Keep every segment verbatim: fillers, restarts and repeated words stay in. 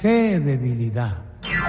¡Qué debilidad!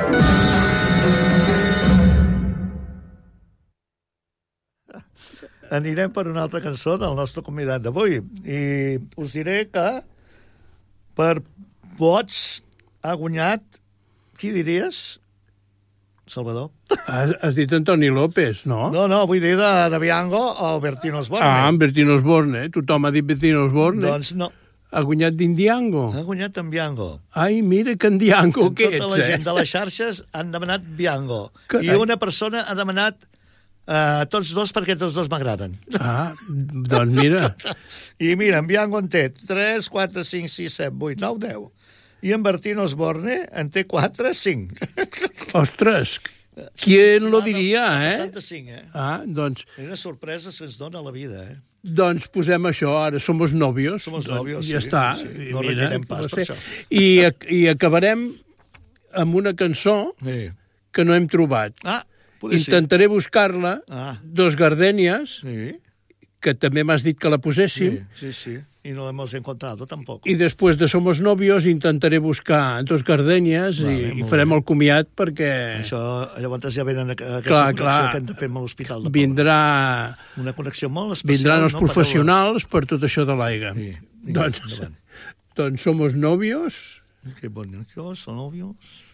Anirem per una altra cançó del nostre convidat d'avui. I us diré que per vots ha guanyat, qui diries? Salvador? Has, has dit Antoni López, no? No, no, vull dir de, de Bianco o Bertino Osborne. Ah, en Bertino Osborne. Tothom ha dit Bertino Osborne. Doncs no. Ha guanyat d'Indiango. Ha guanyat en Bianco. Ai, mira que en Diango En que tota ets, la eh? gent de les xarxes han demanat Bianco. Carai. I una persona ha demanat uh, tots dos perquè tots dos m'agraden. Ah, doncs mira. I mira, en Bianco en té tres, quatre, cinc, sis, set, vuit, nou, deu. I en Bertino Osborne en té quatre, cinc. Ostres, ¿quién lo diria, eh? seixanta-cinc, eh? Ah, doncs, És una sorpresa que ens dona la vida, eh? doncs posem això, ara somos novios. Somos doncs, novios, ja sí, està. sí, sí. I No mira, retirem pas per això. I, I acabarem amb una cançó Sí. que no hem trobat. Ah, poder sí. Intentaré buscar-la, Ah. Dos Gardènies, Sí, que també m'has dit que la poséssim, sí, sí, sí. I no la hemos encontrado tampoc. i després de Somos Novios intentaré buscar Dos Gardènies Vale, i, i molt farem bé. el comiat perquè Això, llavors ja venen a- a aquesta Clar, connexió clar. que hem de fer amb l'Hospital de Pau. vindrà, Una connexió molt especial. vindran els no, professionals per tot això de l'aigua. Sí, vinga, Doncs, endavant. doncs Somos Novios. Qué bonitos son novios.